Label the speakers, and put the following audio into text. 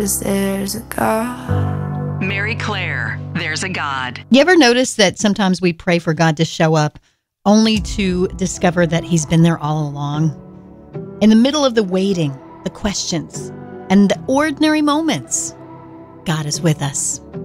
Speaker 1: 'cause there's a God.
Speaker 2: Mary Claire, There's a God.
Speaker 3: You ever notice that sometimes we pray for God to show up only to discover that he's been there all along? In the middle of the waiting, the questions, and the ordinary moments, God is with us.